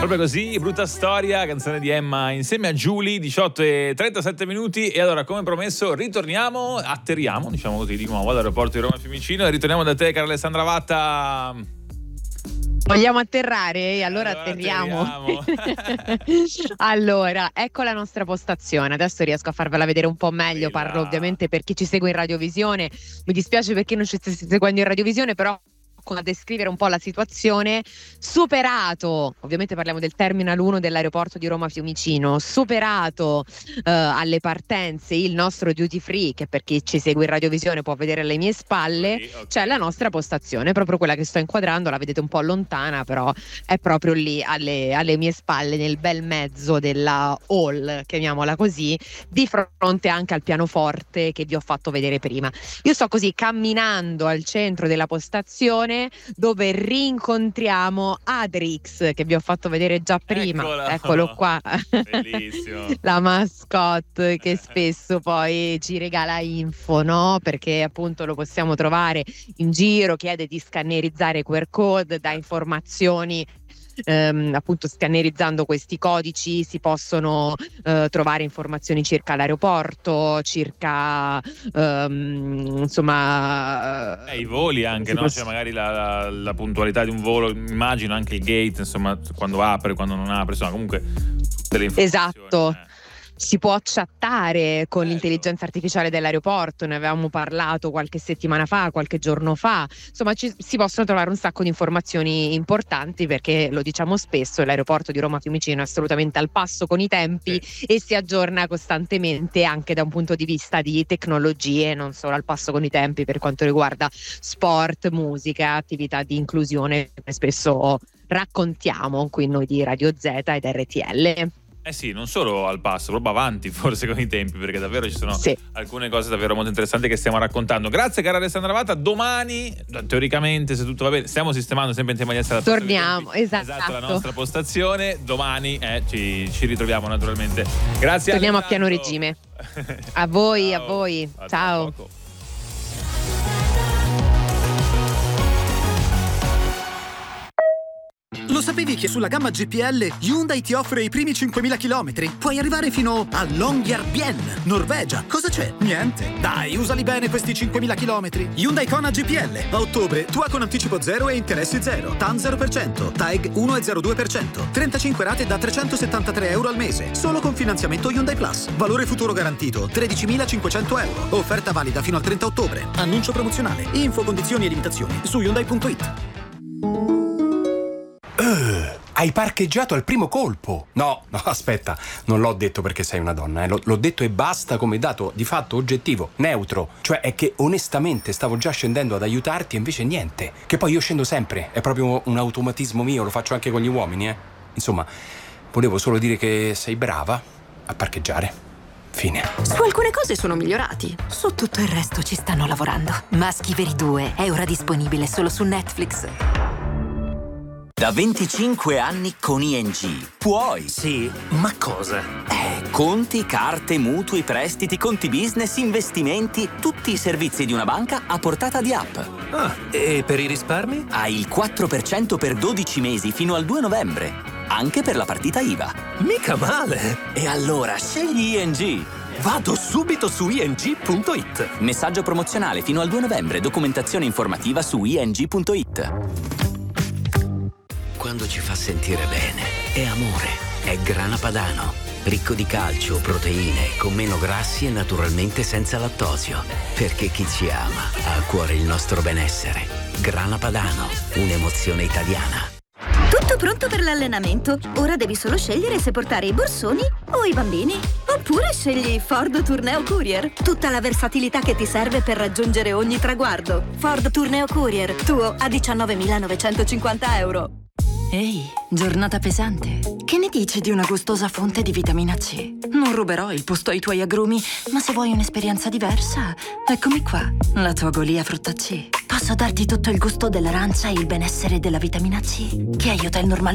Proprio così, brutta storia, canzone di Emma insieme a Giulia, 18:37 minuti. E allora, come promesso, atterriamo, diciamo così, di nuovo all'aeroporto di Roma Fiumicino e ritorniamo da te, cara Alessandra Vatta. Vogliamo atterrare? Allora atterriamo. Allora, ecco la nostra postazione. Adesso riesco a farvela vedere un po' meglio. Parlo ovviamente per chi ci segue in radiovisione. Mi dispiace per chi non ci sta seguendo in radiovisione, però a descrivere un po' la situazione. Superato, ovviamente parliamo del Terminal 1 dell'aeroporto di Roma Fiumicino, superato alle partenze il nostro duty free, che per chi ci segue in radiovisione può vedere alle mie spalle, okay. C'è la nostra postazione, proprio quella che sto inquadrando, la vedete un po' lontana, però è proprio lì alle mie spalle, nel bel mezzo della hall, chiamiamola così, di fronte anche al pianoforte che vi ho fatto vedere prima. Io sto così camminando al centro della postazione, dove rincontriamo Adrix, che vi ho fatto vedere già prima. Eccolo qua. Bellissimo. La mascotte che spesso poi ci regala info, no? Perché appunto lo possiamo trovare in giro, chiede di scannerizzare QR code, dà informazioni. Appunto, scannerizzando questi codici si possono trovare informazioni circa l'aeroporto, circa insomma i voli anche, no? Cioè magari la puntualità di un volo, immagino anche il gate, insomma, quando apre, quando non apre, insomma, comunque tutte le informazioni. Esatto. Si può chattare con l'intelligenza artificiale dell'aeroporto, ne avevamo parlato qualche settimana fa, qualche giorno fa. Insomma, si possono trovare un sacco di informazioni importanti, perché lo diciamo spesso, l'aeroporto di Roma Fiumicino è assolutamente al passo con i tempi, sì, e si aggiorna costantemente anche da un punto di vista di tecnologie, non solo al passo con i tempi per quanto riguarda sport, musica, attività di inclusione che spesso raccontiamo qui noi di Radio Z ed RTL. Eh sì, non solo al passo, proprio avanti forse con i tempi, perché davvero ci sono alcune cose davvero molto interessanti che stiamo raccontando. Grazie cara Alessandra Vatta, domani teoricamente, se tutto va bene, stiamo sistemando sempre insieme agli esseri. Torniamo, esatto, la nostra postazione, domani ci ritroviamo naturalmente. Grazie. Torniamo a pieno regime. A voi, ciao. A voi, ciao. Lo sapevi che sulla gamma GPL Hyundai ti offre i primi 5.000 chilometri? Puoi arrivare fino a Longyearbyen, Norvegia. Cosa c'è? Niente. Dai, usali bene questi 5.000 chilometri. Hyundai Kona GPL. A ottobre, tua con anticipo 0 e interessi 0. TAN 0%. TAEG 1,02%. 35 rate da €373 al mese. Solo con finanziamento Hyundai Plus. Valore futuro garantito 13.500 euro. Offerta valida fino al 30 ottobre. Annuncio promozionale. Info, condizioni e limitazioni su Hyundai.it. Hai parcheggiato al primo colpo. No, aspetta, non l'ho detto perché sei una donna, l'ho detto e basta, come dato di fatto oggettivo, neutro. Cioè è che onestamente stavo già scendendo ad aiutarti e invece niente. Che poi io scendo sempre, è proprio un automatismo mio, lo faccio anche con gli uomini, Insomma, volevo solo dire che sei brava a parcheggiare. Fine. Su alcune cose sono migliorati, su tutto il resto ci stanno lavorando. Maschi Veri 2 è ora disponibile solo su Netflix. Da 25 anni con ING puoi. Sì, ma cosa? Conti, carte, mutui, prestiti, conti business, investimenti, tutti i servizi di una banca a portata di app. Ah, e per i risparmi? Hai il 4% per 12 mesi fino al 2 novembre, anche per la partita IVA. Mica male! E allora scegli ING. Vado subito su ing.it. Messaggio promozionale fino al 2 novembre, documentazione informativa su ing.it. Quando ci fa sentire bene, è amore, è Grana Padano, ricco di calcio, proteine, con meno grassi e naturalmente senza lattosio. Perché chi ci ama ha a cuore il nostro benessere. Grana Padano, un'emozione italiana. Tutto pronto per l'allenamento. Ora devi solo scegliere se portare i borsoni o i bambini. Oppure scegli Ford Tourneo Courier. Tutta la versatilità che ti serve per raggiungere ogni traguardo. Ford Tourneo Courier, tuo a €19.950. Ehi, giornata pesante. Che ne dici di una gustosa fonte di vitamina C? Non ruberò il posto ai tuoi agrumi, ma se vuoi un'esperienza diversa, eccomi qua, la tua Golia frutta C. Posso darti tutto il gusto dell'arancia e il benessere della vitamina C, che aiuta il normale